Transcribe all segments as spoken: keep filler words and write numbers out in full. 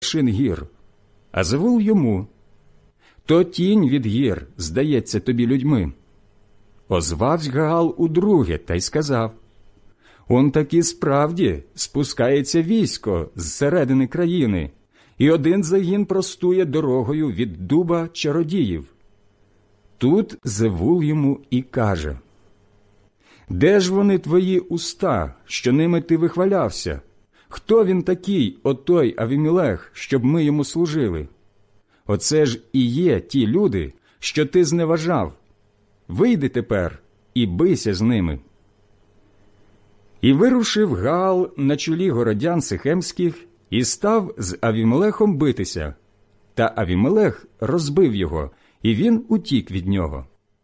вершин гір, а Зевул йому: то тінь від гір здається тобі людьми. Озвавсь Гаал удруге та й сказав: он таки справді спускається військо з середини країни, і один загін простує дорогою від дуба чародіїв. Тут Зевул йому і каже: де ж вони твої уста, що ними ти вихвалявся? Хто він такий, отой Авімелех, щоб ми йому служили? Оце ж і є ті люди, що ти зневажав. Вийди тепер і бийся з ними. І вирушив Гаал на чолі городян сихемських і став з Авімелехом битися. Та Авімелех розбив його, і він утік від нього.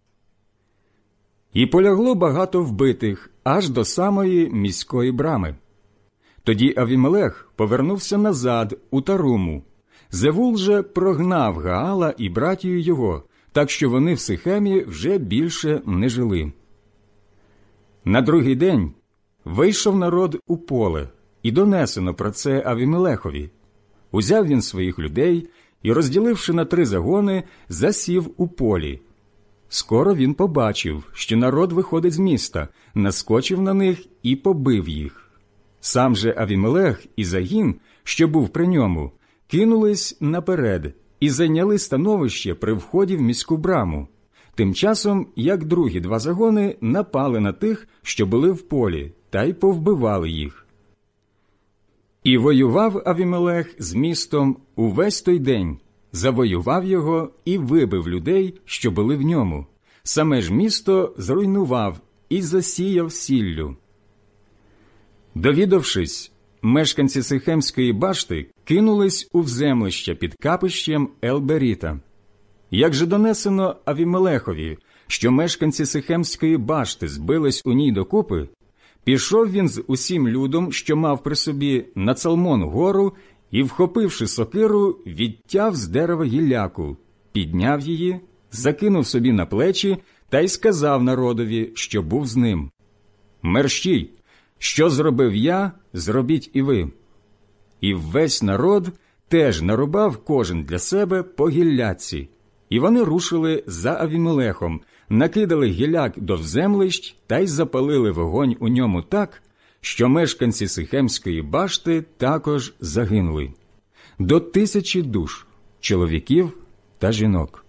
І полягло багато вбитих аж до самої міської брами. Тоді Авімелех повернувся назад у Таруму. Зевул же прогнав Гаала і братію його, так що вони в Сихемі вже більше не жили. На другий день вийшов народ у поле, і донесено про це Авімелехові. Узяв він своїх людей і, розділивши на три загони, засів у полі. Скоро він побачив, що народ виходить з міста, наскочив на них і побив їх. Сам же Авімелех і загін, що був при ньому, кинулись наперед і зайняли становище при вході в міську браму. Тим часом, як другі два загони напали на тих, що були в полі, та й повбивали їх. І воював Авімелех з містом увесь той день, завоював його і вибив людей, що були в ньому. Саме ж місто зруйнував і засіяв сіллю. Довідавшись, мешканці Сихемської башти кинулись у вземлище під капищем Елберіта. Як же донесено Авімелехові, що мешканці Сихемської башти збились у ній докупи, пішов він з усім людом, що мав при собі, на Цалмон гору, і, вхопивши сокиру, відтяв з дерева гілляку, підняв її, закинув собі на плечі та й сказав народові, що був з ним: «Мерщій, що зробив я, зробіть і ви». І весь народ теж нарубав кожен для себе по гілляці. І вони рушили за Авімелехом, накидали гілляк до вземлищ та й запалили вогонь у ньому так, що мешканці Сихемської башти також загинули. До тисячі душ – чоловіків та жінок.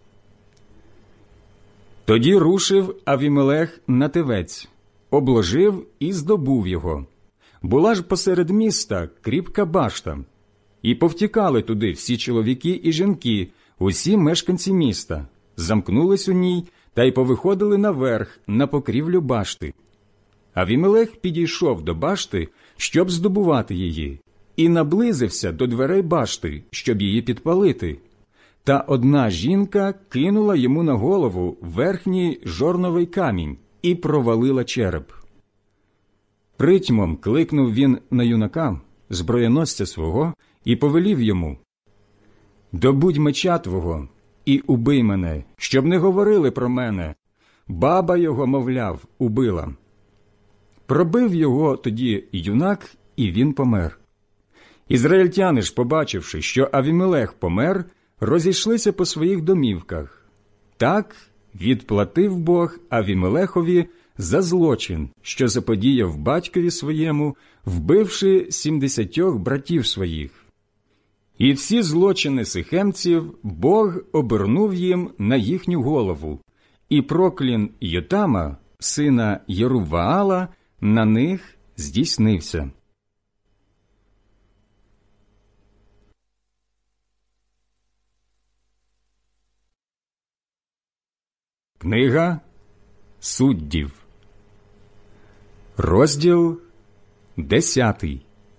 Тоді рушив Авімелех на Тевець, обложив і здобув його. Була ж посеред міста кріпка башта. І повтікали туди всі чоловіки і жінки, усі мешканці міста, замкнулись у ній та й повиходили наверх на покрівлю башти. Авімелех підійшов до башти, щоб здобувати її, і наблизився до дверей башти, щоб її підпалити. Та одна жінка кинула йому на голову верхній жорновий камінь і провалила череп. Притьмом кликнув він на юнака, зброєносця свого, і повелів йому: «Добудь меча твого і убий мене, щоб не говорили про мене. Баба його, мовляв, убила». Пробив його тоді юнак, і він помер. Ізраїльтяни ж, побачивши, що Авімелех помер, розійшлися по своїх домівках. Так відплатив Бог Авімелехові за злочин, що заподіяв батькові своєму, вбивши сімдесятьох братів своїх. І всі злочини сихемців Бог обернув їм на їхню голову, і проклін Йотама, сина Єруваала, на них здійснився. Книга Суддів, розділ десятий.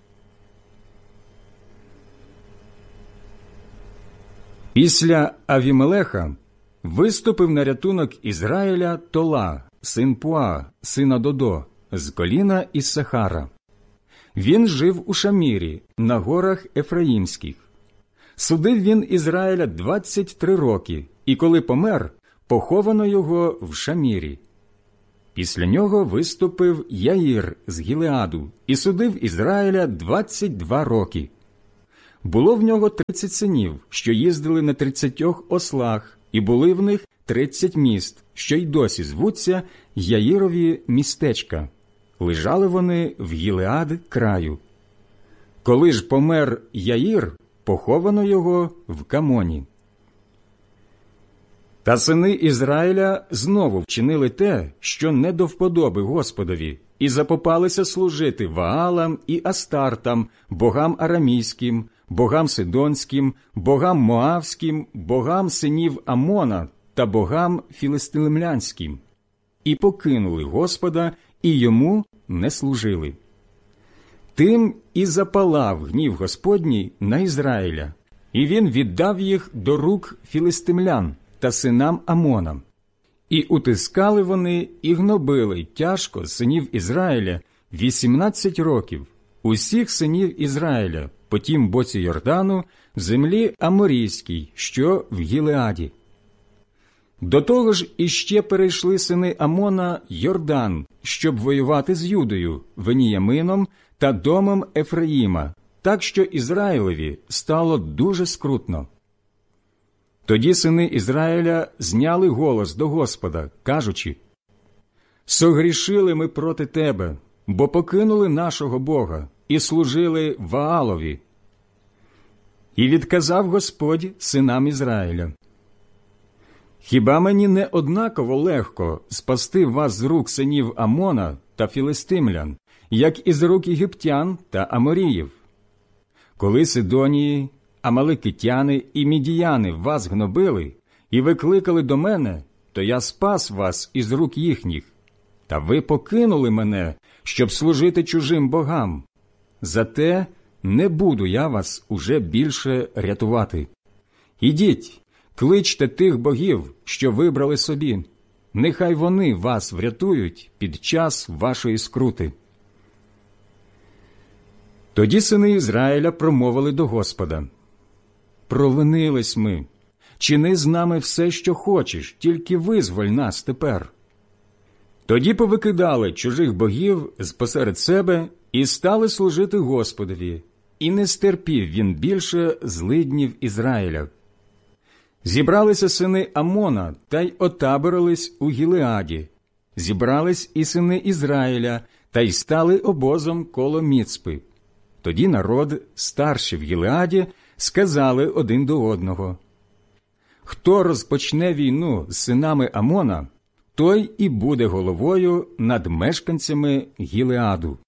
Після Авімелеха виступив на рятунок Ізраїля Тола, син Пуа, сина Додо, з коліна Іссахара. Він жив у Шамірі, на горах Ефраїмських. Судив він Ізраїля двадцять три роки, і коли помер, поховано його в Шамірі. Після нього виступив Яїр з Гілеаду і судив Ізраїля двадцять два роки. Було в нього тридцять синів, що їздили на тридцятьох ослах, і були в них тридцять міст, що й досі звуться Яїрові містечка. Лежали вони в Гілеад краю. Коли ж помер Яїр, поховано його в Камоні. Та сини Ізраїля знову вчинили те, що не до вподоби Господові, і запопалися служити Ваалам і Астартам, богам арамійським, богам сидонським, богам моавським, богам синів Амона та богам філистимлянським. І покинули Господа, і йому не служили. Тим і запалав гнів Господній на Ізраїля, і він віддав їх до рук філистимлян та синам Амона. І утискали вони і гнобили тяжко синів Ізраїля вісімнадцять років, усіх синів Ізраїля, по тім боці Йордану, в землі Аморійській, що в Гілеаді. До того ж іще перейшли сини Амона Йордан, щоб воювати з Юдою, Веніямином та домом Ефраїма, так що Ізраїлеві стало дуже скрутно. Тоді сини Ізраїля зняли голос до Господа, кажучи: «Согрішили ми проти Тебе, бо покинули нашого Бога і служили Ваалові». І відказав Господь синам Ізраїля: «Хіба мені не однаково легко спасти вас з рук синів Амона та філистимлян, як і з рук єгиптян та аморіїв? Коли Сидонії, амалекитяни і мідіяни вас гнобили і викликали до мене, то я спас вас із рук їхніх. Та ви покинули мене, щоб служити чужим богам. Зате не буду я вас уже більше рятувати. Ідіть, кличте тих богів, що вибрали собі. Нехай вони вас врятують під час вашої скрути». Тоді сини Ізраїля промовили до Господа: «Провинились ми. Чини з нами все, що хочеш, тільки визволь нас тепер». Тоді повикидали чужих богів з-посеред себе і стали служити Господові, і не стерпів він більше злиднів Ізраїля. Зібралися сини Амона та й отаборились у Гілеаді. Зібрались і сини Ізраїля та й стали обозом коло Міцпи. Тоді народ, старші в Гілеаді, сказали один до одного: «Хто розпочне війну з синами Амона, той і буде головою над мешканцями Гілеаду».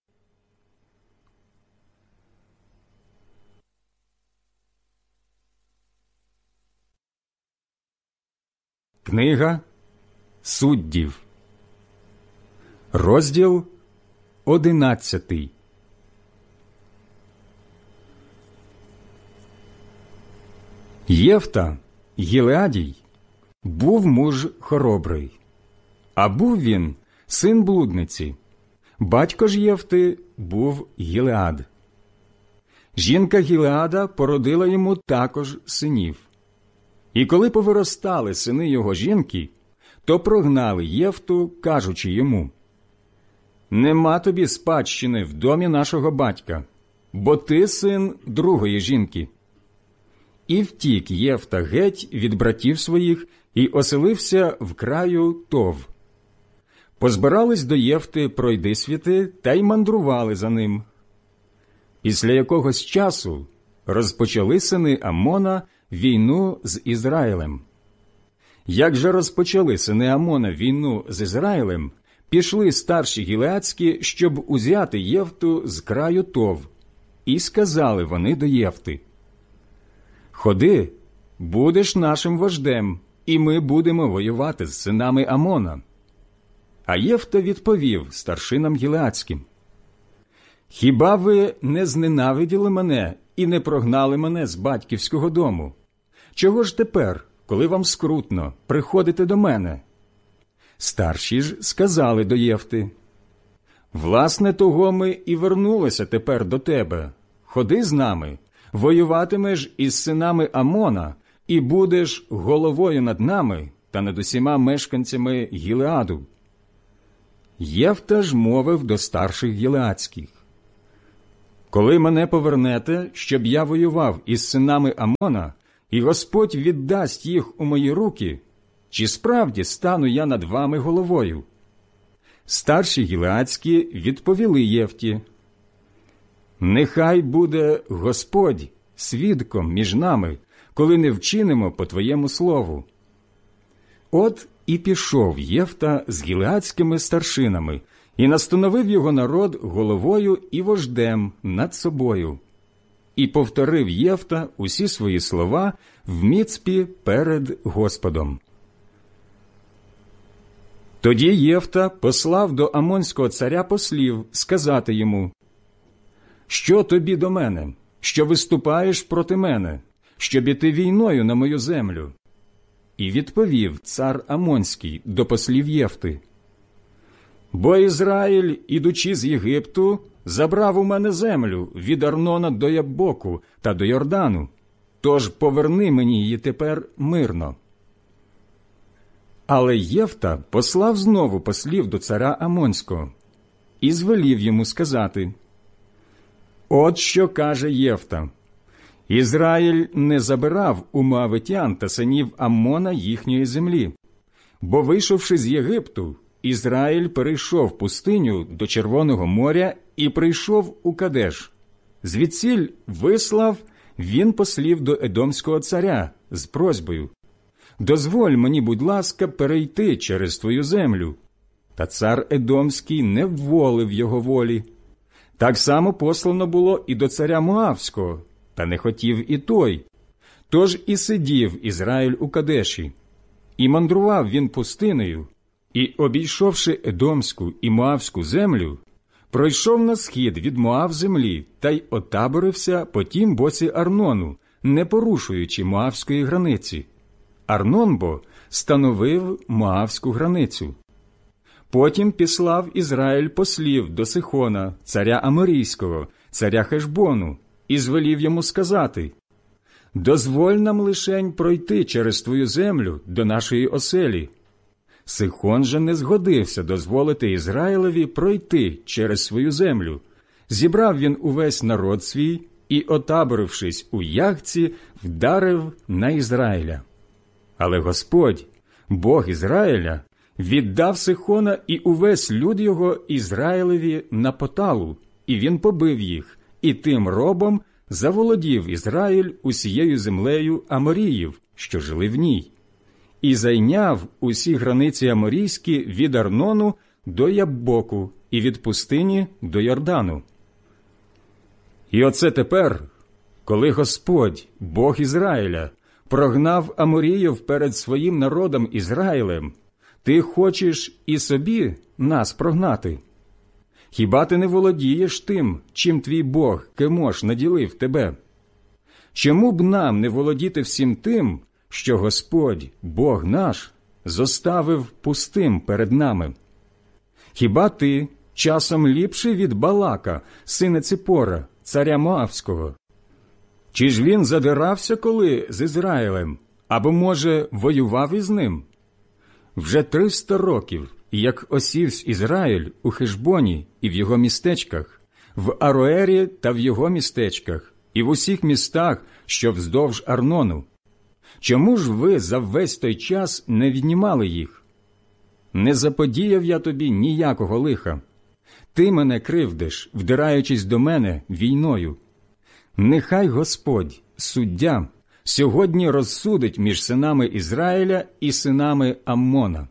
Книга Суддів, розділ одинадцятий. Єфта, Гілеадій, був муж хоробрий, а був він син блудниці. Батько ж Єфти був Гілеад. Жінка Гілеада породила йому також синів. І коли повиростали сини його жінки, то прогнали Єфту, кажучи йому: «Нема тобі спадщини в домі нашого батька, бо ти син другої жінки». І втік Єфта геть від братів своїх і оселився в краю Тов. Позбирались до Єфти пройдисвіти та й мандрували за ним. Після якогось часу розпочали сини Амона війну з Ізраїлем. Як же розпочали сини Амона війну з Ізраїлем, пішли старші гілеадські, щоб узяти Єфту з краю Тов. І сказали вони до Єфти: «Ходи, будеш нашим вождем, і ми будемо воювати з синами Амона». А Єфта відповів старшинам гілеадським: «Хіба ви не зненавиділи мене і не прогнали мене з батьківського дому? Чого ж тепер, коли вам скрутно, приходите до мене?» Старші ж сказали до Єфти: «Власне, того ми і вернулися тепер до тебе. Ходи з нами, воюватимеш із синами Амона, і будеш головою над нами та над усіма мешканцями Гілеаду». Єфта ж мовив до старших гілеадських: коли мене повернете, щоб я воював із синами Амона, і Господь віддасть їх у мої руки, чи справді стану я над вами головою?» Старші гілеадські відповіли Єфті: «Нехай буде Господь свідком між нами, коли не вчинимо по твоєму слову». От і пішов Єфта з гілеадськими старшинами, і настановив його народ головою і вождем над собою. І повторив Єфта усі свої слова в Міцпі перед Господом. Тоді Єфта послав до Амонського царя послів сказати йому: «Що тобі до мене, що виступаєш проти мене, щоб іти війною на мою землю?» І відповів цар Амонський до послів Єфти: «Бо Ізраїль, ідучи з Єгипту, забрав у мене землю від Арнона до Яббоку та до Йордану, тож поверни мені її тепер мирно». Але Єфта послав знову послів до царя Амонського і звелів йому сказати: «От що каже Єфта: Ізраїль не забирав у моавитян та синів Аммона їхньої землі, бо, вийшовши з Єгипту, Ізраїль перейшов пустиню до Червоного моря і прийшов у Кадеш. Звідсіль вислав він послів до Едомського царя з просьбою: «Дозволь мені, будь ласка, перейти через твою землю». Та цар Едомський не вволив його волі. Так само послано було і до царя Моавського, та не хотів і той. Тож і сидів Ізраїль у Кадеші. І мандрував він пустинею, і, обійшовши Едомську і Моавську землю, пройшов на схід від Моав землі та й отаборився по тім боці Арнону, не порушуючи Моавської границі. Арнон бо становив Моавську границю. Потім післав Ізраїль послів до Сихона, царя Аморійського, царя Хешбону, і звелів йому сказати: «Дозволь нам лишень пройти через твою землю до нашої оселі». Сихон же не згодився дозволити Ізраїлеві пройти через свою землю. Зібрав він увесь народ свій і, отаборившись у Яхці, вдарив на Ізраїля. Але Господь, Бог Ізраїля, віддав Сихона і увесь люд його Ізраїлеві на поталу, і він побив їх, і тим робом заволодів Ізраїль усією землею Аморіїв, що жили в ній, і зайняв усі границі Аморійські від Арнону до Яббоку і від пустині до Йордану. І оце тепер, коли Господь, Бог Ізраїля, прогнав Аморіїв перед своїм народом Ізраїлем, ти хочеш і собі нас прогнати? Хіба ти не володієш тим, чим твій Бог, Кемош, наділив тебе? Чому б нам не володіти всім тим, що Господь, Бог наш, зоставив пустим перед нами? Хіба ти часом ліпший від Балака, сина Ципора, царя Моавського? Чи ж він задирався коли з Ізраїлем, або, може, воював із ним? Вже триста років, як осівсь Ізраїль у Хешбоні і в його містечках, в Ароері та в його містечках, і в усіх містах, що вздовж Арнону. Чому ж ви за весь той час не віднімали їх? Не заподіяв я тобі ніякого лиха. Ти мене кривдиш, вдираючись до мене війною. Нехай Господь, суддя, сьогодні розсудить між синами Ізраїля і синами Аммона».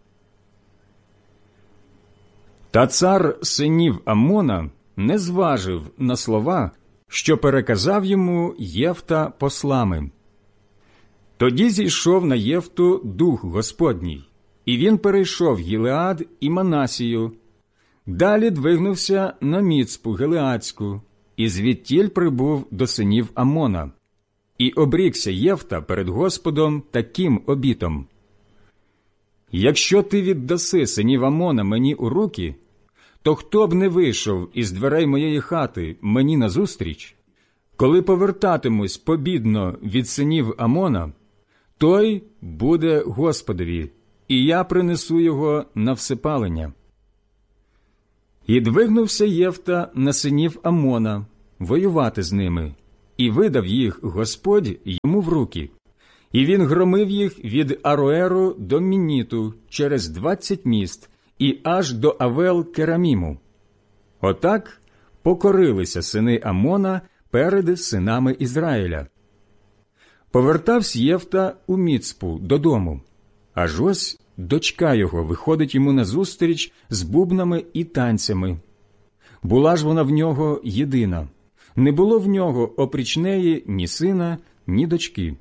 Та цар синів Аммона не зважив на слова, що переказав йому Єфта послами. Тоді зійшов на Єфту дух Господній, і він перейшов Гілеад і Манасію. Далі двигнувся на Міцпу Гилеадську, і звідтіль прибув до синів Аммона. І обрікся Єфта перед Господом таким обітом: «Якщо ти віддаси синів Аммона мені у руки, то хто б не вийшов із дверей моєї хати мені назустріч, коли повертатимусь побідно від синів Аммона, той буде Господові, і я принесу його на всепалення». І двигнувся Єфта на синів Аммона, воювати з ними, і видав їх Господь йому в руки. І він громив їх від Ароеру до Мінніту через двадцять міст і аж до Авел-Кераміму. Отак покорилися сини Амона перед синами Ізраїля. Повертався Єфта у Міцпу додому, аж ось дочка його виходить йому назустріч з бубнами і танцями. Була ж вона в нього єдина, не було в нього опріч неї ні сина, ні дочки.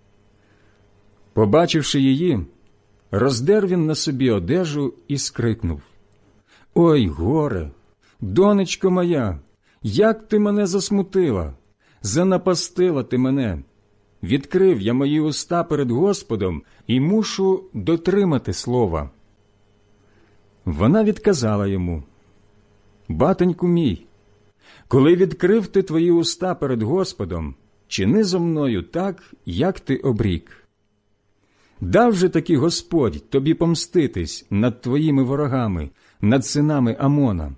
Побачивши її, роздер він на собі одежу і скрикнув: «Ой, горе! Донечко моя, як ти мене засмутила! Занапастила ти мене! Відкрив я мої уста перед Господом і мушу дотримати слова». Вона відказала йому: «Батеньку мій, коли відкрив ти твої уста перед Господом, чини зо мною так, як ти обрік. Дав же таки Господь тобі помститись над твоїми ворогами, над синами Амона».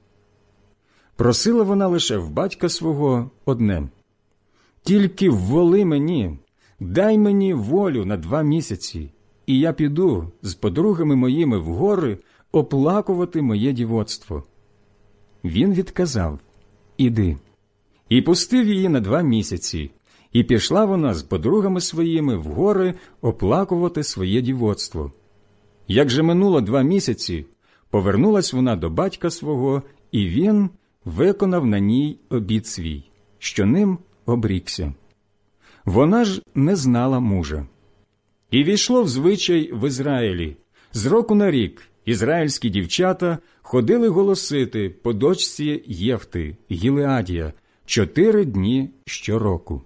Просила вона лише в батька свого одне: «Тільки вволи мені, дай мені волю на два місяці, і я піду з подругами моїми в гори оплакувати моє дівоцтво». Він відказав: «Іди». І пустив її на два місяці, і пішла вона з подругами своїми в гори оплакувати своє дівоцтво. Як же минуло два місяці, повернулась вона до батька свого, і він виконав на ній обід свій, що ним обрікся. Вона ж не знала мужа. І війшло в звичай в Ізраїлі: з року на рік ізраїльські дівчата ходили голосити по дочці Єфти, Гілеадія, чотири дні щороку.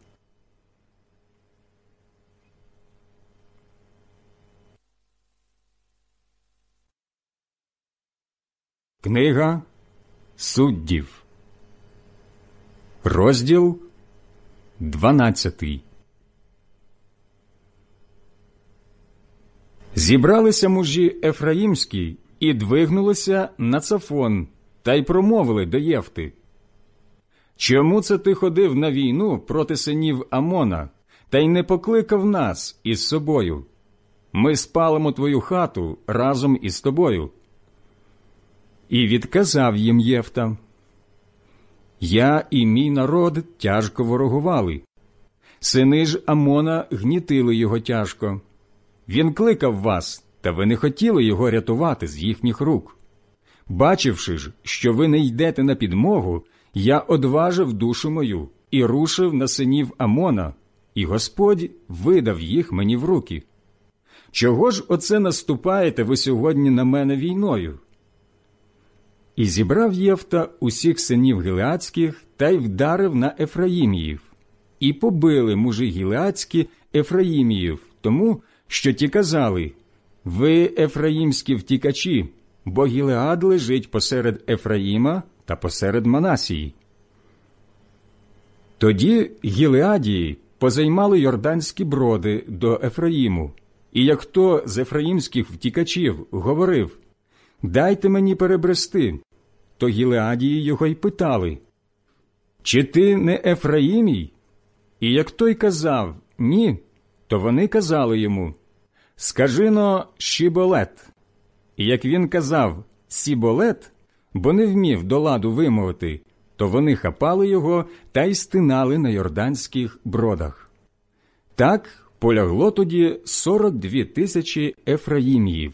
Книга Суддів, розділ дванадцятий. Зібралися мужі ефраїмські і двигнулися на Цафон, та й промовили до Єфти: «Чому це ти ходив на війну проти синів Амона, та й не покликав нас із собою? Ми спалимо твою хату разом із тобою». І відказав їм Єфта: «Я і мій народ тяжко ворогували. Сини ж Амона гнітили його тяжко. Він кликав вас, та ви не хотіли його рятувати з їхніх рук. Бачивши ж, що ви не йдете на підмогу, я одважив душу мою і рушив на синів Амона, і Господь видав їх мені в руки. Чого ж оце наступаєте ви сьогодні на мене війною?» І зібрав Єфта усіх синів гілеадських та й вдарив на Ефраїміїв. І побили мужі гілеадські Ефраїміїв, тому що ті казали: «Ви ефраїмські втікачі, бо Гілеад лежить посеред Ефраїма та посеред Манасії». Тоді Гілеадії позаймали йорданські броди до Ефраїму, і як хто з ефраїмських втікачів говорив: «Дайте мені перебрести», то Гілеадії його й питали: «Чи ти не Ефраїмій?» І як той казав «Ні», то вони казали йому: «Скажи-но Шіболет». І як він казав «Сіболет», бо не вмів до ладу вимовити, то вони хапали його та й стинали на йорданських бродах. Так полягло тоді сорок дві тисячі Ефраїміїв.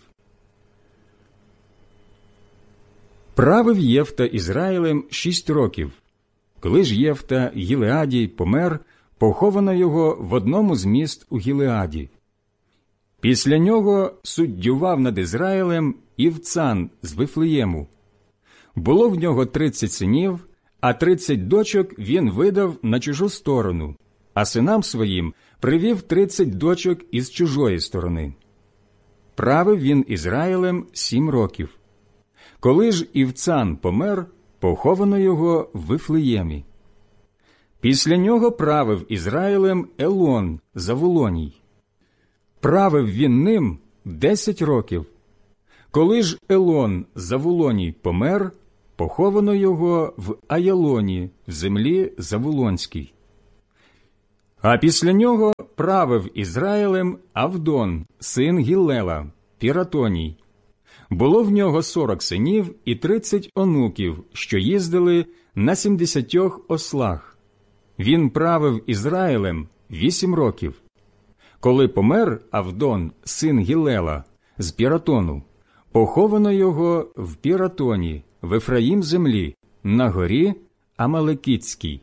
Правив Єфта Ізраїлем шість років. Коли ж Єфта Гілеадій помер, поховано його в одному з міст у Гілеаді. Після нього суддював над Ізраїлем Івцан з Вифлеєму. Було в нього тридцять синів, а тридцять дочок він видав на чужу сторону, а синам своїм привів тридцять дочок із чужої сторони. Правив він Ізраїлем сім років. Коли ж Івцан помер, поховано його в Вифлеємі. Після нього правив Ізраїлем Елон Заволоній. Правив він ним десять років. Коли ж Елон Заволоній помер, поховано його в Аялоні, в землі Завулонській. А після нього правив Ізраїлем Авдон, син Гіллела, Піратоній. Було в нього сорок синів і тридцять онуків, що їздили на сімдесятьох ослах. Він правив Ізраїлем вісім років. Коли помер Авдон, син Гіллела, з Піратону, поховано його в Піратоні, в Ефраїм землі, на горі Амалекітській.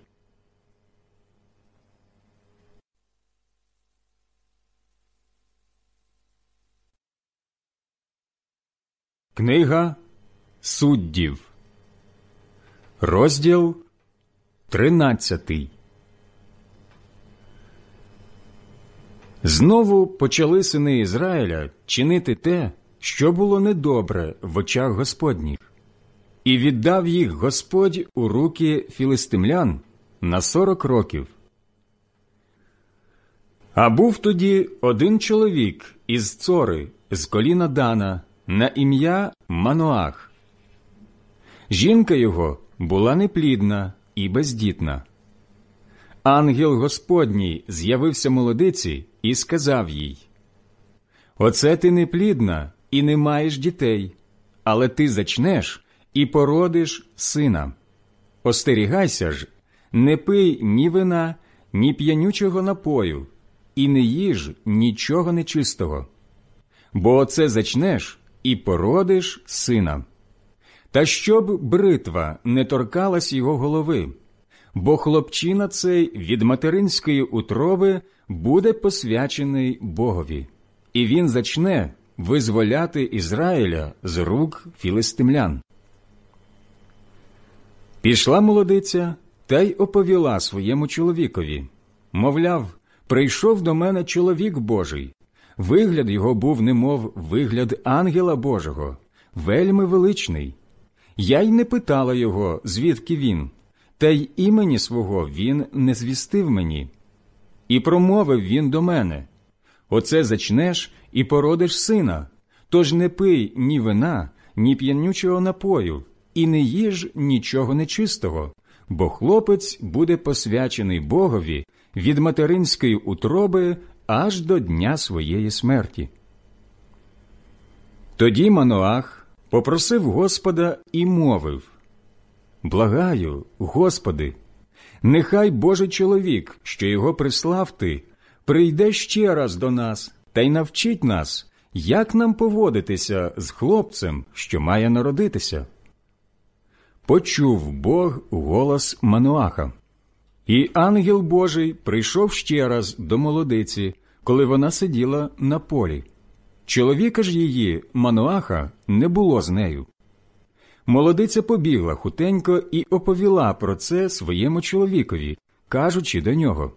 Книга Суддів, розділ тринадцятий. Знову почали сини Ізраїля чинити те, що було недобре в очах Господніх, і віддав їх Господь у руки філистимлян на сорок років. А був тоді один чоловік із Цори, з коліна Дана, на ім'я Маноах. Жінка його була неплідна і бездітна. Ангел Господній з'явився молодиці і сказав їй: «Оце ти неплідна і не маєш дітей, але ти зачнеш і породиш сина. Остерігайся ж, не пий ні вина, ні п'янючого напою, і не їж нічого нечистого. Бо оце зачнеш і породиш сина. Та щоб бритва не торкалась його голови, бо хлопчина цей від материнської утроби буде посвячений Богові, і він зачне визволяти Ізраїля з рук філистимлян». Пішла молодиця та й оповіла своєму чоловікові. Мовляв, прийшов до мене чоловік Божий. Вигляд його був немов вигляд ангела Божого, вельми величний. Я й не питала його, звідки він, та й імені свого він не звістив мені. І промовив він до мене: «Оце зачнеш і породиш сина, тож не пий ні вина, ні п'янючого напою, і не їж нічого нечистого, бо хлопець буде посвячений Богові від материнської утроби аж до дня своєї смерті». Тоді Маноах попросив Господа і мовив: «Благаю, Господи, нехай Божий чоловік, що його прислав ти, прийде ще раз до нас та й навчить нас, як нам поводитися з хлопцем, що має народитися». Почув Бог голос Маноаха. І ангел Божий прийшов ще раз до молодиці, коли вона сиділа на полі. Чоловіка ж її, Маноаха, не було з нею. Молодиця побігла хутенько і оповіла про це своєму чоловікові, кажучи до нього: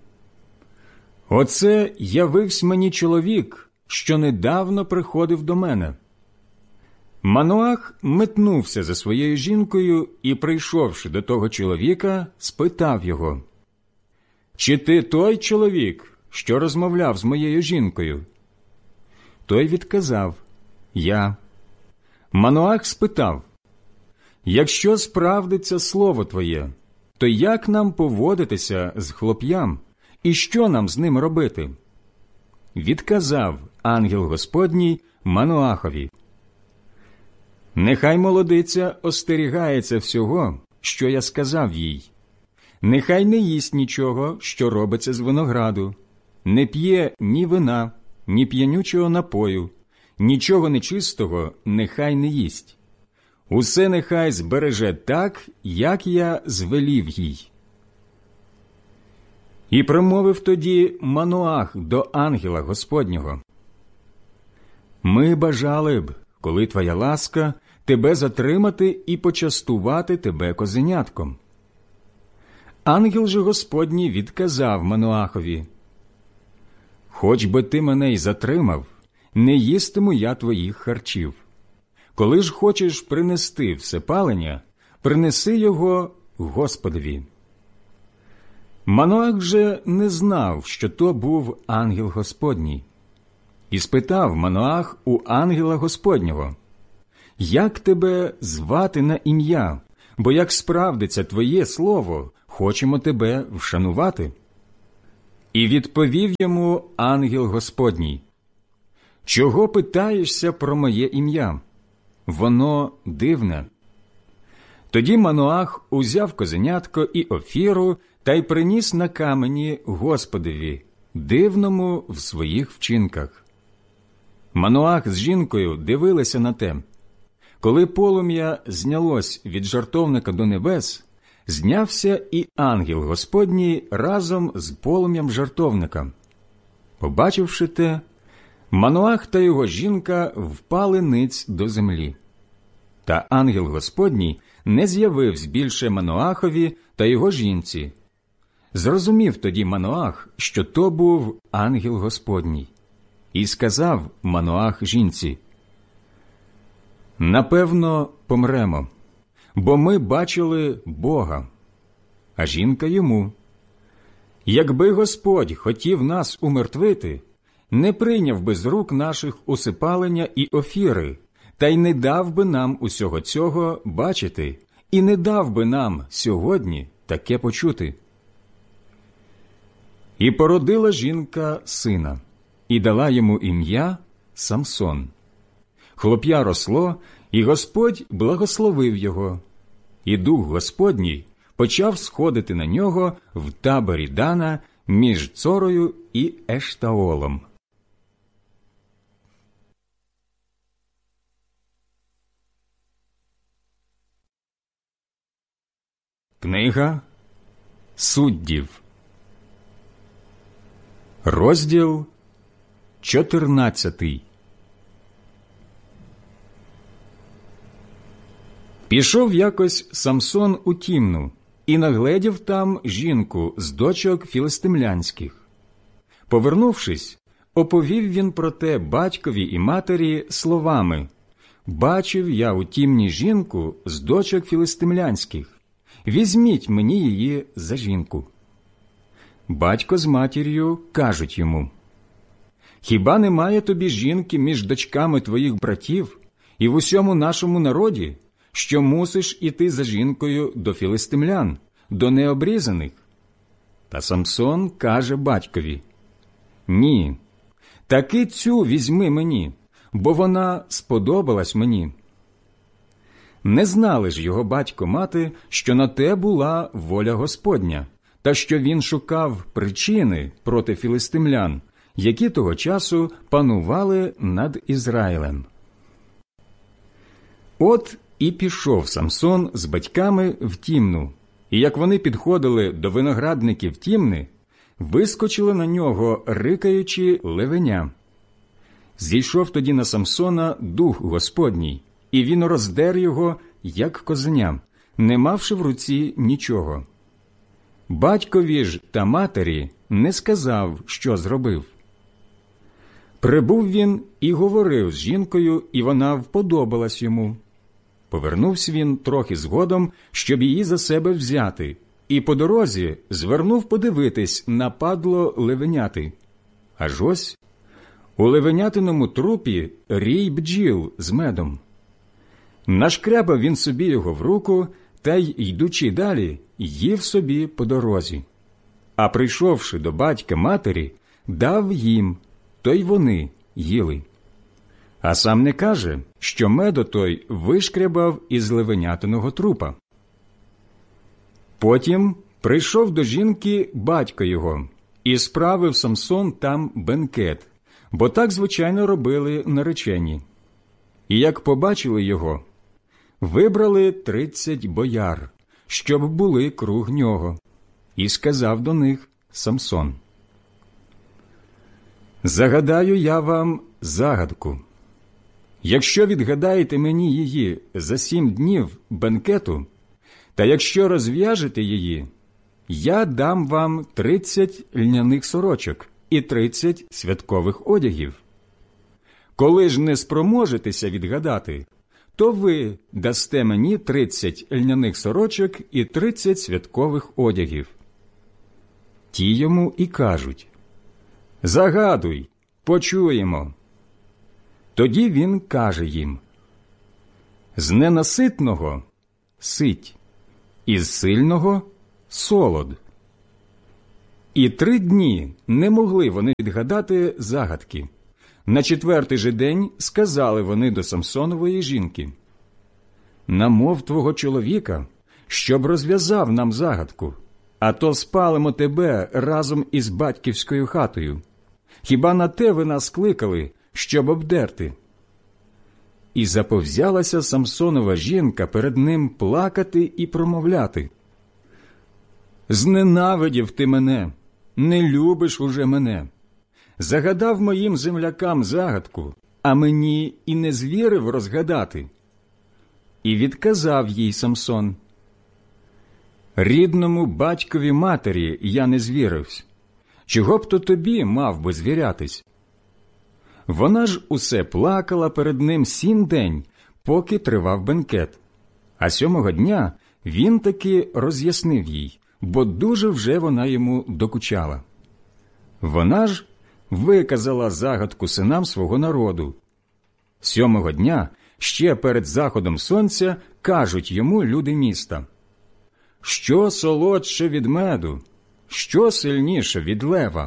«Оце явився мені чоловік, що недавно приходив до мене». Маноах метнувся за своєю жінкою і, прийшовши до того чоловіка, спитав його: «Чи ти той чоловік, що розмовляв з моєю жінкою?» Той відказав: «Я». Маноах спитав: «Якщо справдиться слово твоє, то як нам поводитися з хлоп'ям, і що нам з ним робити?» Відказав ангел Господній Маноахові: «Нехай молодиця остерігається всього, що я сказав їй. Нехай не їсть нічого, що робиться з винограду, не п'є ні вина, ні п'янючого напою, нічого нечистого нехай не їсть. Усе нехай збереже так, як я звелів їй». І промовив тоді Маноах до ангела Господнього: «Ми бажали б, коли твоя ласка, тебе затримати і почастувати тебе козенятком». Ангел же Господній відказав Маноахові: «Хоч би ти мене й затримав, не їстиму я твоїх харчів. Коли ж хочеш принести всепалення, принеси його Господові». Маноах же не знав, що то був ангел Господній. І спитав Маноах у ангела Господнього: як тебе звати на ім'я, бо як справдиться твоє слово, хочемо тебе вшанувати». І відповів йому ангел Господній: «Чого питаєшся про моє ім'я? Воно дивне». Тоді Маноах узяв козенятко і Офіру та й приніс на камені Господові, дивному в своїх вчинках. Маноах з жінкою дивилися на те. Коли полум'я знялось від жертовника до небес, знявся і ангел Господній разом з полум'ям жертовника. Побачивши те, Маноах та його жінка впали ниць до землі. Та ангел Господній не з'явився більше Маноахові та його жінці. Зрозумів тоді Маноах, що то був ангел Господній. І сказав Маноах жінці: «Напевно, помремо, бо ми бачили Бога». А жінка йому: «Якби Господь хотів нас умертвити, не прийняв би з рук наших усипалення і Офіри, та й не дав би нам усього цього бачити, і не дав би нам сьогодні таке почути». І породила жінка сина, і дала йому ім'я Самсон. Хлоп'я росло, і Господь благословив його. І Дух Господній почав сходити на нього в таборі Дана між Цорою і Ештаолом. Книга Суддів, розділ чотирнадцятий. Пішов якось Самсон у Тімну і нагледів там жінку з дочок філистимлянських. Повернувшись, оповів він про те батькові і матері словами: «Бачив я у Тімні жінку з дочок філистимлянських. Візьміть мені її за жінку». Батько з матір'ю кажуть йому: «Хіба немає тобі жінки між дочками твоїх братів і в усьому нашому народі, що мусиш іти за жінкою до філистимлян, до необрізаних?» Та Самсон каже батькові: «Ні, таки цю візьми мені, бо вона сподобалась мені». Не знали ж його батько-мати, що на те була воля Господня, та що він шукав причини проти філистимлян, які того часу панували над Ізраїлем. От і пішов Самсон з батьками в Тімну, і як вони підходили до виноградників Тімни, вискочили на нього, рикаючи, левеня. Зійшов тоді на Самсона Дух Господній, і він роздер його, як козеня, не мавши в руці нічого. Батькові ж та матері не сказав, що зробив. Прибув він і говорив з жінкою, і вона вподобалась йому. Повернувся він трохи згодом, щоб її за себе взяти, і по дорозі звернув подивитись на падло левеняти. Аж ось у левенятиному трупі рій бджіл з медом. Нашкрябав він собі його в руку, та й, йдучи далі, їв собі по дорозі. А прийшовши до батька матері, дав їм, то й вони їли. А сам не каже, що медо той вишкрябав із левенятиного трупа. Потім прийшов до жінки батько його, і справив Самсон там бенкет, бо так, звичайно, робили наречені. І як побачили його, вибрали тридцять бояр, щоб були круг нього, і сказав до них Самсон: «Загадаю я вам загадку. Якщо відгадаєте мені її за сім днів бенкету, та якщо розв'яжете її, я дам вам тридцять льняних сорочок і тридцять святкових одягів. Коли ж не спроможетеся відгадати, то ви дасте мені тридцять льняних сорочок і тридцять святкових одягів». Ті йому і кажуть: «Загадуй, почуємо». Тоді він каже їм: З ненаситного – сить, із сильного – солод. І три дні не могли вони відгадати загадки. На четвертий же день сказали вони до Самсонової жінки: «Намов твого чоловіка, щоб розв'язав нам загадку, а то спалимо тебе разом із батьківською хатою. Хіба на те ви нас кликали, щоб обдерти?» І заповзялася Самсонова жінка перед ним плакати і промовляти: «Зненавидів ти мене, не любиш уже мене. Загадав моїм землякам загадку, а мені і не звірив розгадати». І відказав їй Самсон: «Рідному батькові матері я не звіривсь. Чого б то тобі мав би звірятись?» Вона ж усе плакала перед ним сім день, поки тривав бенкет. А сьомого дня він таки роз'яснив їй, бо дуже вже вона йому докучала. Вона ж виказала загадку синам свого народу. Сьомого дня, ще перед заходом сонця, кажуть йому люди міста: «Що солодше від меду? Що сильніше від лева?»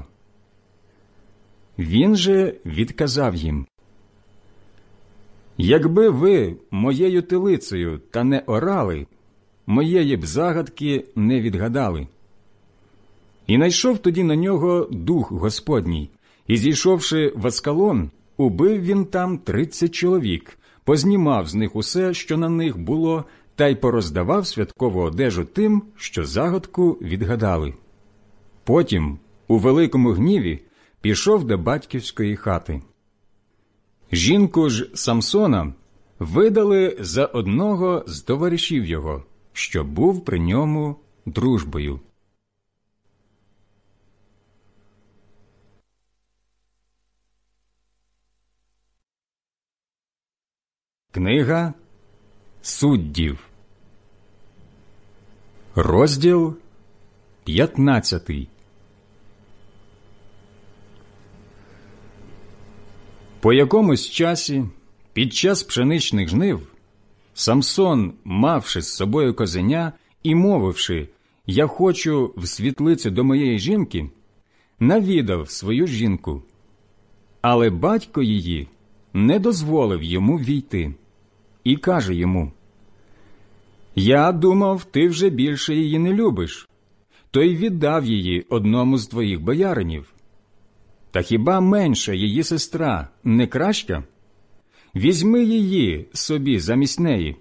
Він же відказав їм: «Якби ви моєю телицею та не орали, моєї б загадки не відгадали». І найшов тоді на нього дух Господній, і, зійшовши в Аскалон, убив він там тридцять чоловік, познімав з них усе, що на них було, та й пороздавав святкову одежу тим, що загадку відгадали. Потім, у великому гніві, пішов до батьківської хати. Жінку ж Самсона видали за одного з товаришів його, що був при ньому дружбою. Книга Суддів, розділ п'ятнадцятий. По якомусь часі, під час пшеничних жнив, Самсон, мавши з собою козеня і мовивши: «Я хочу в світлицю до моєї жінки», навідав свою жінку. Але батько її не дозволив йому війти. І каже йому: «Я думав, ти вже більше її не любиш, то й віддав її одному з твоїх бояринів. Та хіба менша її сестра не краща? Візьми її собі замість неї».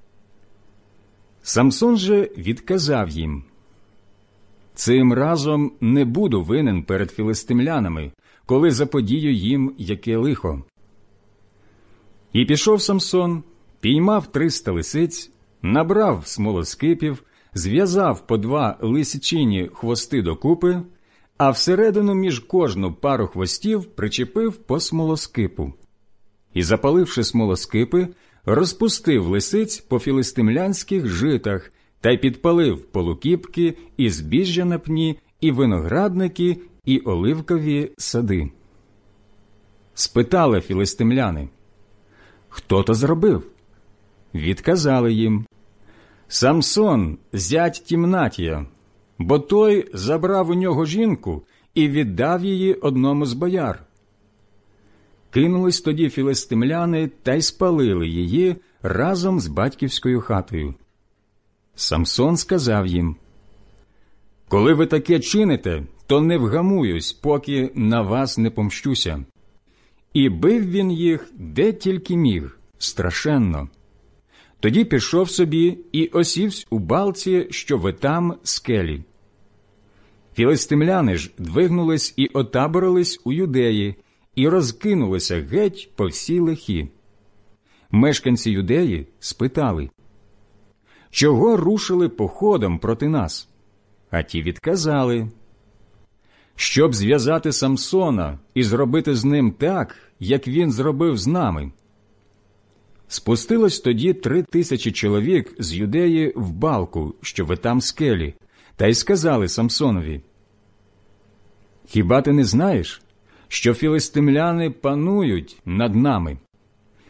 Самсон же відказав їм: «Цим разом не буду винен перед філистимлянами, коли заподію їм яке лихо». І пішов Самсон, піймав триста лисиць, набрав смолоскипів, зв'язав по два лисичині хвости докупи, а всередину між кожну пару хвостів причепив по смолоскипу. І, запаливши смолоскипи, розпустив лисиць по філистимлянських житах та й підпалив полукіпки, і збіжжя на пні, і виноградники, і оливкові сади. Спитали філистимляни: «Хто то зробив?» Відказали їм: «Самсон, зять Тімнатія, бо той забрав у нього жінку і віддав її одному з бояр». Кинулись тоді філистимляни та й спалили її разом з батьківською хатою. Самсон сказав їм: «Коли ви таке чините, то не вгамуюсь, поки на вас не помщуся». І бив він їх, де тільки міг, страшенно. Тоді пішов собі і осівсь у балці, що витам скелі. Філистимляни ж двигнулись і отаборились у Юдеї, і розкинулися геть по всій лихі. Мешканці Юдеї спитали: «Чого рушили походом проти нас?» А ті відказали: «Щоб зв'язати Самсона і зробити з ним так, як він зробив з нами». Спустилось тоді три тисячі чоловік з Юдеї в балку, що витам скелі, та й сказали Самсонові: «Хіба ти не знаєш, що філистимляни панують над нами?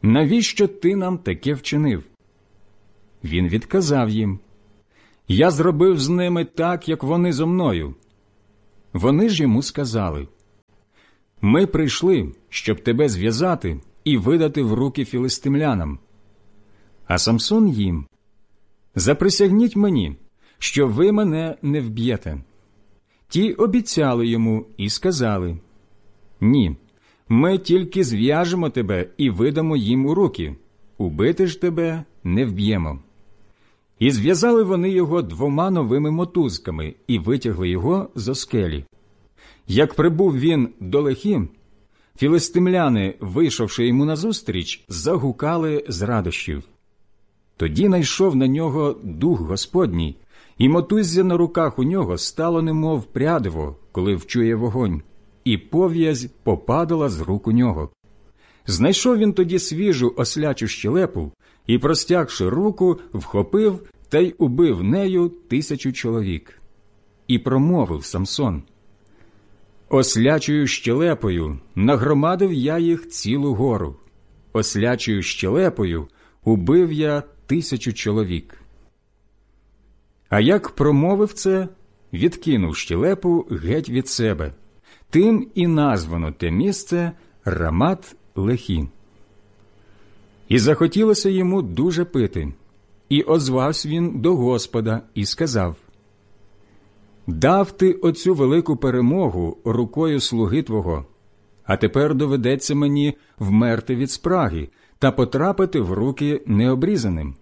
навіщо ти нам таке вчинив? Він відказав їм: я зробив з ними так, як вони зо мною. Вони ж йому сказали: ми прийшли, щоб тебе зв'язати і видати в руки філистимлянам. А Самсон їм: заприсягніть мені, що ви мене не вб'єте. Ті обіцяли йому і сказали: ні, ми тільки зв'яжемо тебе і видамо їм у руки, убити ж тебе не вб'ємо. І зв'язали вони його двома новими мотузками і витягли його зо скелі. Як прибув він до Лехі, філистимляни, вийшовши йому назустріч, загукали з радощів. Тоді найшов на нього дух Господній, і мотуззя на руках у нього стало немов прядиво, коли вчує вогонь, і пов'язь попадала з рук у нього. Знайшов він тоді свіжу ослячу щелепу і, простягши руку, вхопив та й убив нею тисячу чоловік. І промовив Самсон: ослячою щелепою нагромадив я їх цілу гору, ослячою щелепою убив я тисячу чоловік. А як промовив це, відкинув щелепу геть від себе. Тим і названо те місце Рамат-Лехі. І захотілося йому дуже пити, і озвався він до Господа і сказав: дав ти оцю велику перемогу рукою слуги твого, а тепер доведеться мені вмерти від спраги та потрапити в руки необрізаним.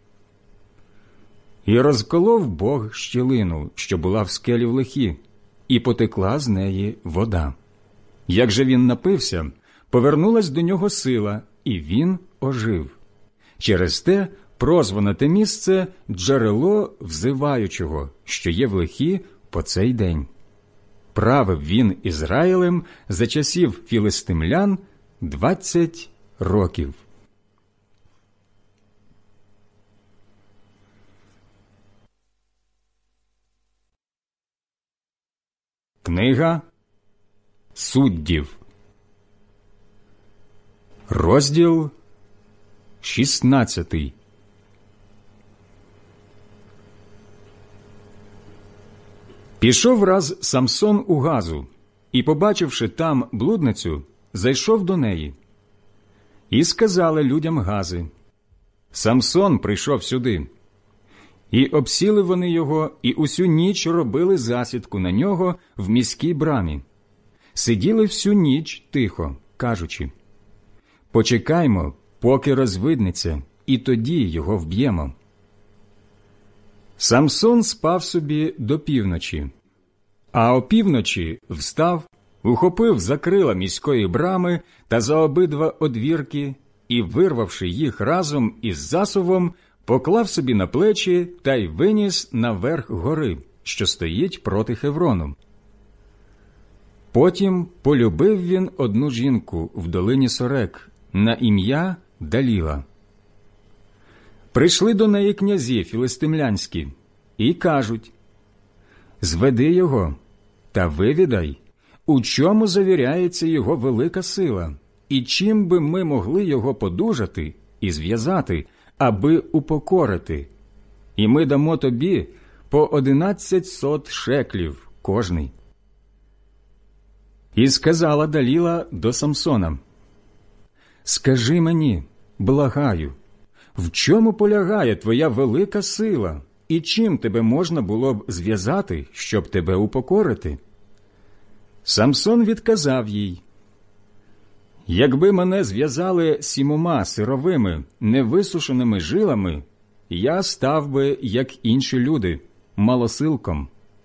І розколов Бог щілину, що була в скелі в Лехі, і потекла з неї вода. Як же він напився, повернулась до нього сила, і він ожив. Через те прозвано те місце «Джерело взиваючого», що є в Лехі по цей день. Правив він Ізраїлем за часів філистимлян двадцять років. Книга Суддів, розділ шістнадцятий. Пішов раз Самсон у Газу, і, побачивши там блудницю, зайшов до неї. І сказали людям Гази: Самсон прийшов сюди. І обсіли вони його, і усю ніч робили засідку на нього в міській брамі. Сиділи всю ніч тихо, кажучи: почекаймо, поки розвиднеться, і тоді його вб'ємо. Самсон спав собі до півночі, а опівночі встав, ухопив за крила міської брами та за обидва одвірки і, вирвавши їх разом із засувом, поклав собі на плечі та й виніс наверх гори, що стоїть проти Хеврону. Потім полюбив він одну жінку в долині Сорек на ім'я Даліла. Прийшли до неї князі філистимлянські і кажуть: зведи його та вивідай, у чому завіряється його велика сила, і чим би ми могли його подужати і зв'язати, аби упокорити, і ми дамо тобі по одинадцять сот шеклів кожний. І сказала Даліла до Самсона: скажи мені, благаю, в чому полягає твоя велика сила, і чим тебе можна було б зв'язати, щоб тебе упокорити? Самсон відказав їй: якби мене зв'язали сімома сировими, невисушеними жилами, я став би, як інші люди, малосилком.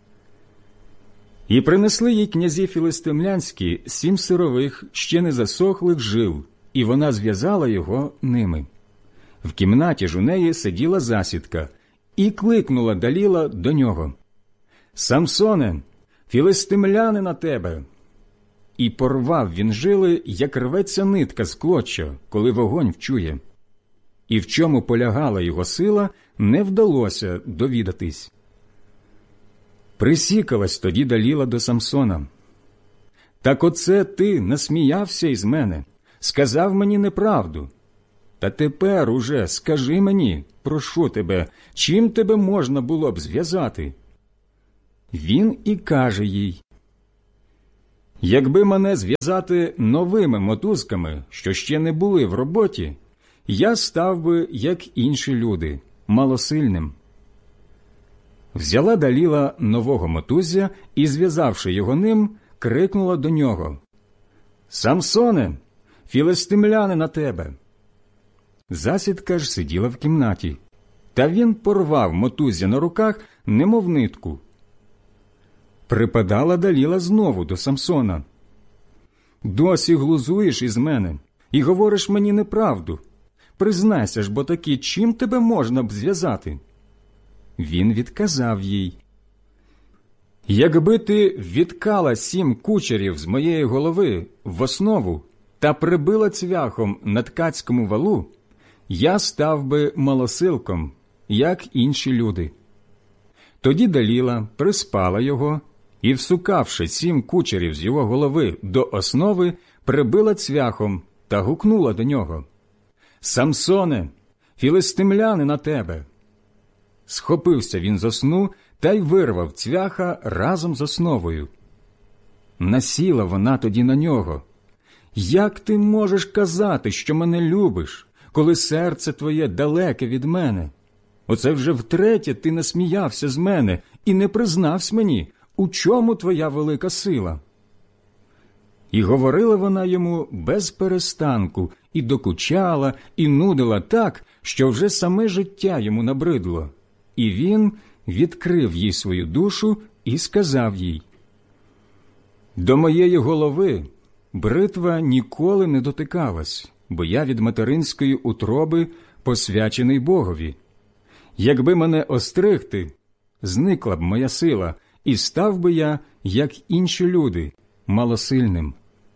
І принесли їй князі філистимлянські сім сирових, ще не засохлих жил, і вона зв'язала його ними. В кімнаті ж у неї сиділа засідка, і кликнула Даліла до нього: «Самсоне, філистимляни на тебе!» І порвав він жили, як рветься нитка з клоча, коли вогонь вчує. І в чому полягала його сила, не вдалося довідатись. Присікалась тоді Даліла до Самсона: «Так оце ти насміявся із мене, сказав мені неправду. та тепер уже скажи мені, прошу тебе, чим тебе можна було б зв'язати? Він і каже їй: якби мене зв'язати новими мотузками, що ще не були в роботі, я став би, як інші люди, малосильним. Взяла Даліла нового мотузя і, зв'язавши його ним, крикнула до нього: «Самсоне, філистимляни на тебе!» Засідка ж сиділа в кімнаті, та він порвав мотузя на руках, немов нитку. Припадала Даліла знову до Самсона. «Досі глузуєш із мене і говориш мені неправду. Признайся ж, бо таки, чим тебе можна б зв'язати?» Він відказав їй: «Якби ти відкала сім кучерів з моєї голови в основу та прибила цвяхом на ткацькому валу, я став би малосилком, як інші люди». Тоді Даліла приспала його і, всукавши сім кучерів з його голови до основи, прибила цвяхом та гукнула до нього: «Самсоне, філистимляни на тебе!» Схопився він зо сну та й вирвав цвяха разом з основою. Насіла вона тоді на нього: «Як ти можеш казати, що мене любиш, коли серце твоє далеке від мене? Оце вже втретє ти насміявся з мене і не признався мені, у чому твоя велика сила?» І говорила вона йому без перестанку, і докучала, і нудила так, що вже саме життя йому набридло. І він відкрив їй свою душу і сказав їй: «До моєї голови бритва ніколи не дотикалась, бо я від материнської утроби посвячений Богові. Якби мене остригти, зникла б моя сила, і став би я, як інші люди, малосильним».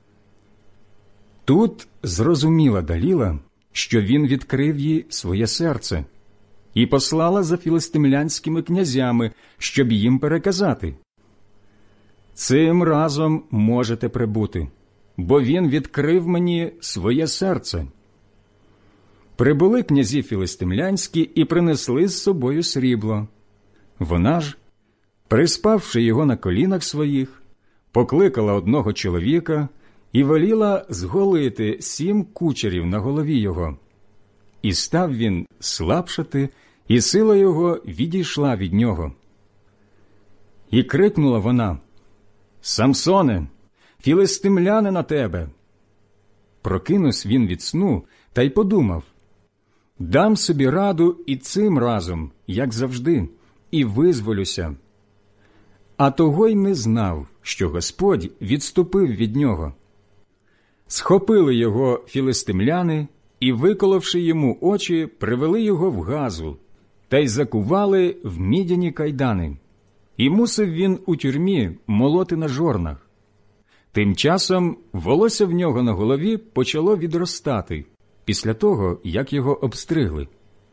Тут зрозуміла Даліла, що він відкрив їй своє серце, і послала за філистимлянськими князями, щоб їм переказати: «Цим разом можете прибути, бо він відкрив мені своє серце». Прибули князі філистимлянські і принесли з собою срібло. Вона ж, приспавши його на колінах своїх, покликала одного чоловіка і веліла зголити сім кучерів на голові його. І став він слабшати, і сила його відійшла від нього. І крикнула вона: «Самсоне, філистимляни на тебе!» Прокинувся він від сну та й подумав: «Дам собі раду і цим разом, як завжди, і визволюся». А того й не знав, що Господь відступив від нього. Схопили його філистимляни і, виколовши йому очі, привели його в Газу та й закували в мідяні кайдани. І мусив він у тюрмі молоти на жорнах. Тим часом волосся в нього на голові почало відростати після того, як його обстригли.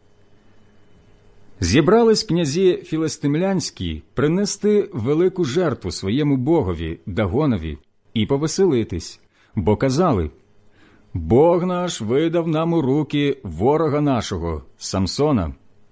Зібрались князі філистимлянські принести велику жертву своєму богові Дагонові і повеселитись, бо казали: «Бог наш видав нам у руки ворога нашого, Самсона».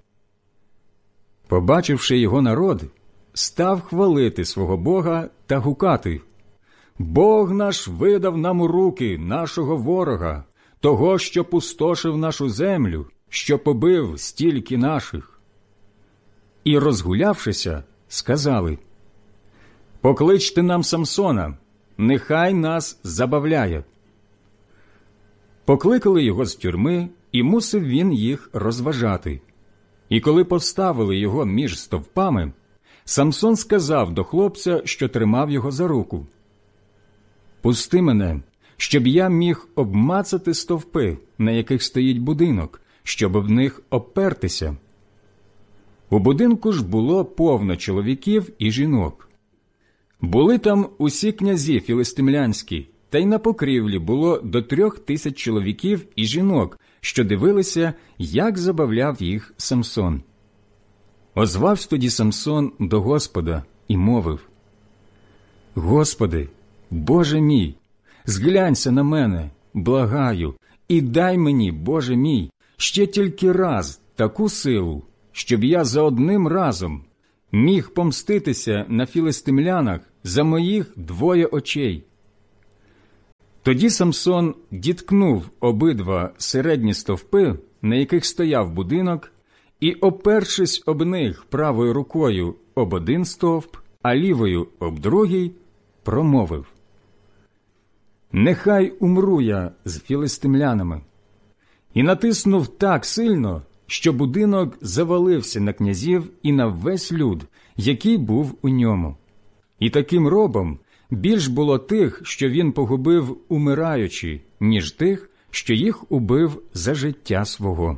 Побачивши його народ, став хвалити свого Бога та гукати: «Бог наш видав нам у руки нашого ворога, того, що пустошив нашу землю, що побив стільки наших». І, розгулявшися, сказали: «Покличте нам Самсона, нехай нас забавляє». Покликали його з тюрми, і мусив він їх розважати. І коли поставили його між стовпами, Самсон сказав до хлопця, що тримав його за руку: «Пусти мене, щоб я міг обмацати стовпи, на яких стоїть будинок, щоб об них обпертися». У будинку ж було повно чоловіків і жінок. Були там усі князі філистимлянські, та й на покрівлі було до трьох тисяч чоловіків і жінок, що дивилися, як забавляв їх Самсон. Озвався тоді Самсон до Господа і мовив: «Господи, Боже мій, зглянься на мене, благаю, і дай мені, Боже мій, ще тільки раз таку силу, щоб я за одним разом міг помститися на філистимлянах за моїх двоє очей». Тоді Самсон діткнув обидва середні стовпи, на яких стояв будинок, і, опершись об них правою рукою об один стовп, а лівою об другий, промовив: «Нехай умру я з філистимлянами». І натиснув так сильно, що будинок завалився на князів і на весь люд, який був у ньому. І таким робом більш було тих, що він погубив умираючи, ніж тих, що їх убив за життя свого.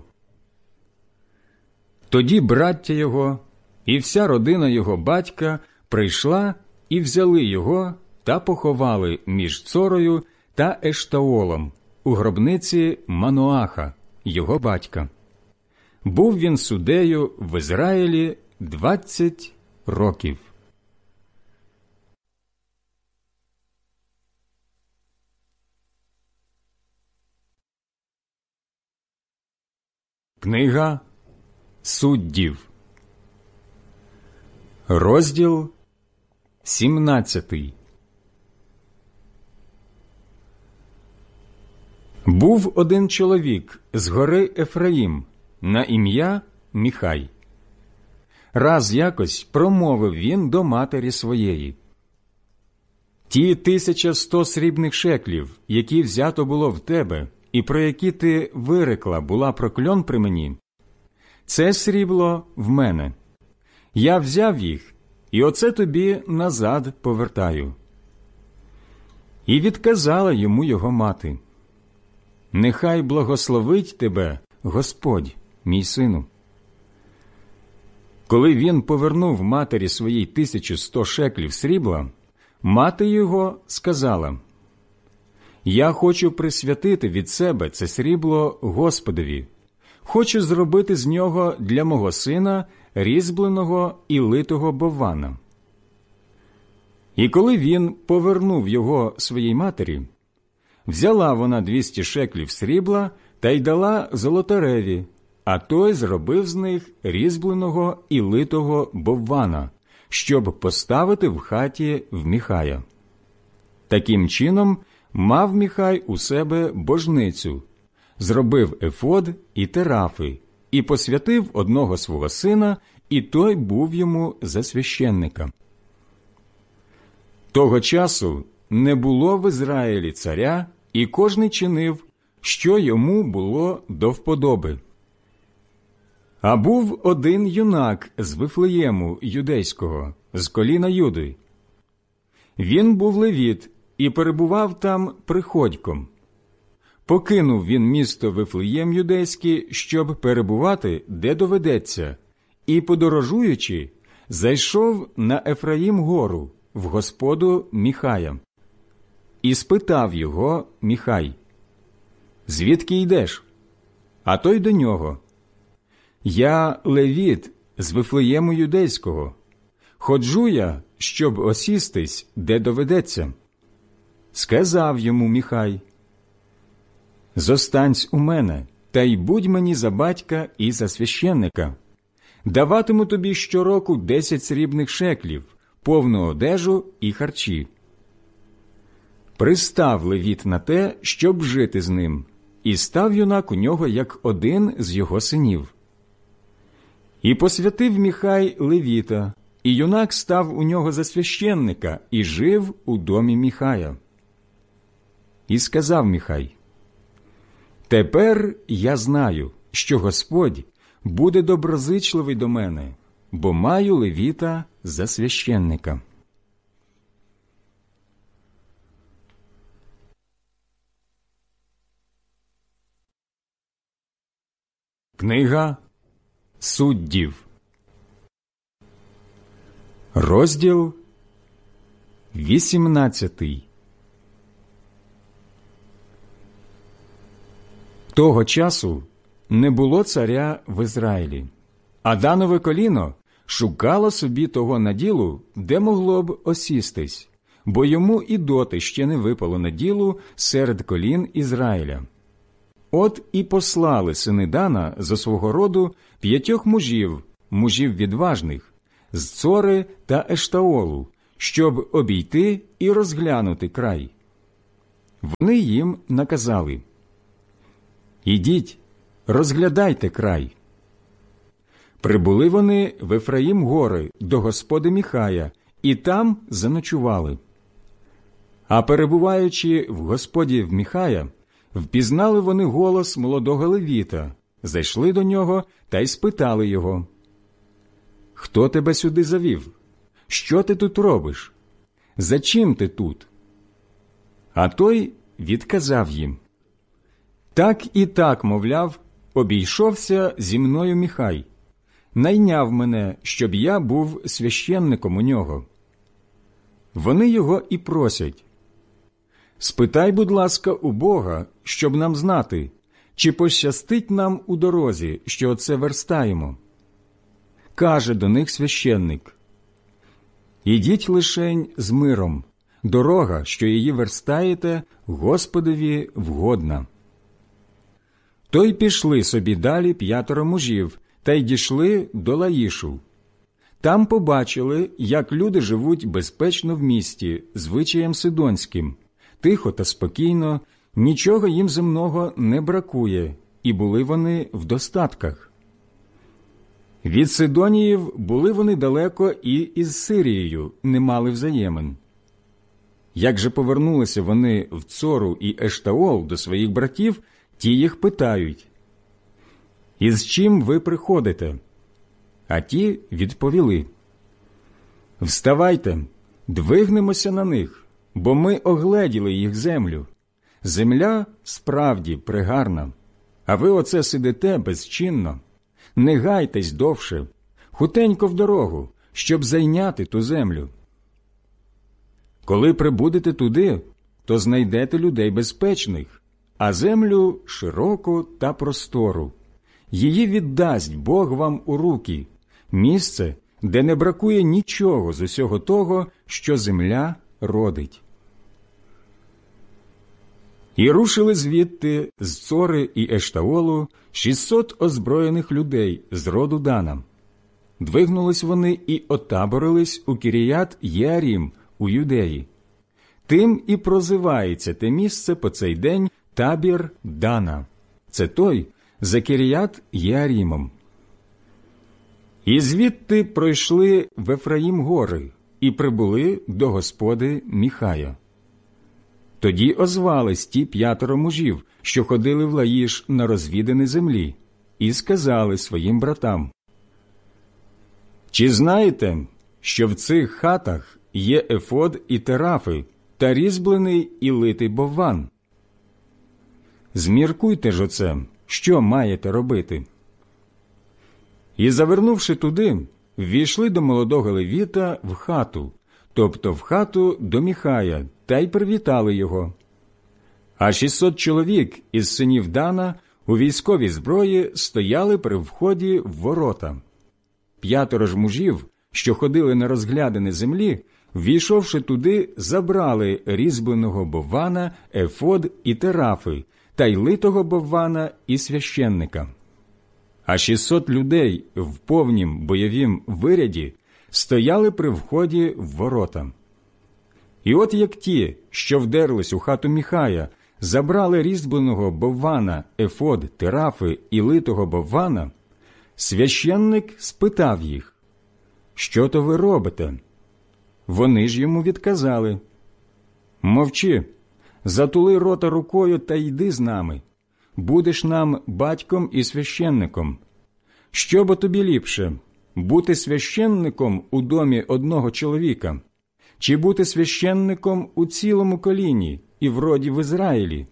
Тоді браття його і вся родина його батька прийшла і взяли його та поховали між Цорою та Ештаолом у гробниці Мануаха, його батька. Був він суддею в Ізраїлі двадцять років. Книга Суддів, розділ сімнадцятий. Був один чоловік з гори Ефраїм на ім'я Міхай. Раз якось промовив він до матері своєї: «Ті тисяча сто срібних шеклів, які взято було в тебе, і про які ти вирекла була прокльон при мені, це срібло в мене. Я взяв їх, і оце тобі назад повертаю». І відказала йому його мати: «Нехай благословить тебе Господь, мій сину». Коли він повернув матері своїй тисячу сто шеклів срібла, мати його сказала: «Я хочу присвятити від себе це срібло Господові. Хочу зробити з нього для мого сина різьбленого і литого боввана». І коли він повернув його своїй матері, взяла вона двісті шеклів срібла та й дала золотареві, а той зробив з них різьбленого і литого боввана, щоб поставити в хаті в Міхая. Таким чином мав Міхай у себе божницю, зробив ефод і терафи, і посвятив одного свого сина, і той був йому за священника. Того часу не було в Ізраїлі царя, і кожний чинив, що йому було до вподоби. А був один юнак з Вифлеєму юдейського, з коліна Юди. Він був левіт і перебував там приходьком. Покинув він місто Вифлеєм юдейський, щоб перебувати, де доведеться, і, подорожуючи, зайшов на Ефраїм гору, в господу Міхая. І спитав його Міхай: «Звідки йдеш?» А той до нього: «Я левіт з Вифлеєму юдейського. Ходжу я, щоб осістись, де доведеться». Сказав йому Міхай: «Зостанься у мене, та й будь мені за батька і за священника. Даватиму тобі щороку десять срібних шеклів, повну одежу і харчі». Пристав левіт на те, щоб жити з ним, і став юнак у нього як один з його синів. І посвятив Міхай левіта, і юнак став у нього за священника і жив у домі Міхая. І сказав Міхай: «Тепер я знаю, що Господь буде доброзичливий до мене, бо маю левіта за священника». Книга Суддів, розділ вісімнадцятий. Того часу не було царя в Ізраїлі, а Данове коліно шукало собі того наділу, де могло б осістись, бо йому і доти ще не випало наділу серед колін Ізраїля. От і послали сини Дана за свого роду п'ятьох мужів, мужів відважних, з Цори та Ештаолу, щоб обійти і розглянути край. Вони їм наказали: «Ідіть, розглядайте край». Прибули вони в Ефраїм-гори до господи Міхая, і там заночували. А перебуваючи в господі в Міхая, впізнали вони голос молодого левіта, зайшли до нього та й спитали його: «Хто тебе сюди завів? Що ти тут робиш? За чим ти тут?» А той відказав їм: «Так і так, мовляв, обійшовся зі мною Міхай, найняв мене, щоб я був священником у нього». Вони його і просять: «Спитай, будь ласка, у Бога, щоб нам знати, чи пощастить нам у дорозі, що оце верстаємо». Каже до них священник: «Ідіть лишень з миром, дорога, що її верстаєте, Господові вгодна». То й пішли собі далі п'ятеро мужів, та й дійшли до Лаїшу. Там побачили, як люди живуть безпечно в місті, звичаєм сидонським, тихо та спокійно, нічого їм земного не бракує, і були вони в достатках. Від Сидоніїв були вони далеко і із Сирією не мали взаємин. Як же повернулися вони в Цору і Ештаол до своїх братів, ті їх питають: «Із чим ви приходите?» А ті відповіли: «Вставайте, двигнемося на них, бо ми огледіли їх землю. Земля справді пригарна, а ви оце сидите безчинно. Не гайтесь довше, хутенько в дорогу, щоб зайняти ту землю. Коли прибудете туди, то знайдете людей безпечних, а землю широку та простору. Її віддасть Бог вам у руки, місце, де не бракує нічого з усього того, що земля родить». І рушили звідти з Цори і Ештаолу шістсот озброєних людей з роду Дана. Двигнулись вони і отаборились у Кіріят Єарім у Юдеї. Тим і прозивається те місце по цей день табір Дана. Це той за Кіріят Єарімом. І звідти пройшли в Ефраїм-гори і прибули до господи Міхая. Тоді озвались ті п'ятеро мужів, що ходили в Лаїш на розвідані землі, і сказали своїм братам: «Чи знаєте, що в цих хатах є ефод і терафи, та різьблений і литий бовван? Зміркуйте ж оце, що маєте робити». І, завернувши туди, ввійшли до молодого левіта в хату, тобто в хату до Міхая, та й привітали його. А шістсот чоловік із синів Дана у військовій зброї стояли при вході в ворота. П'ятеро ж мужів, що ходили на розглядані землі, ввійшовши туди, забрали різьбленого боввана, ефод і терафи, та й литого боввана і священника. А шістсот людей в повнім бойовім виряді стояли при вході в ворота. І от як ті, що вдерлись у хату Міхая, забрали різьбленого боввана, ефод, терафи і литого боввана, священник спитав їх: «Що то ви робите?» Вони ж йому відказали: «Мовчи, затули рота рукою та йди з нами. Будеш нам батьком і священником. Що бо тобі ліпше, бути священником у домі одного чоловіка, чи бути священником у цілому коліні і в роді в Ізраїлі?»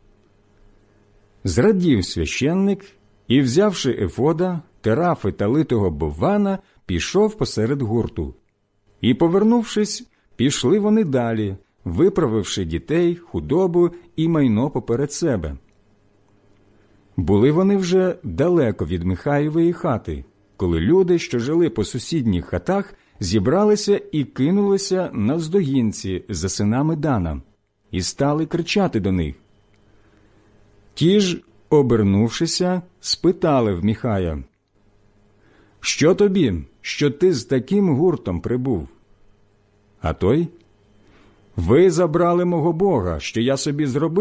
Зрадів священник і, взявши ефода, терафи та литого боввана, пішов посеред гурту. І, повернувшись, пішли вони далі, виправивши дітей, худобу і майно поперед себе. Були вони вже далеко від Михаєвої хати, коли люди, що жили по сусідніх хатах, зібралися і кинулися навздогінці за синами Дана, і стали кричати до них. Ті ж обернувшися, спитали в Міхая: «Що тобі, що ти з таким гуртом прибув?» А той: «Ви забрали мого Бога, що я собі зробив,